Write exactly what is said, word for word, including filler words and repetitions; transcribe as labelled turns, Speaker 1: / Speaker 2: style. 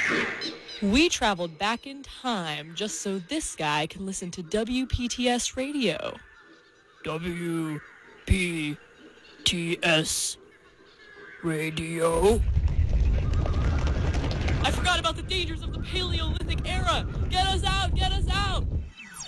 Speaker 1: We traveled back in time just so this guy can listen to W P T S radio. W P T S radio. I forgot about the dangers of the Paleolithic era. Get us out! Get us out!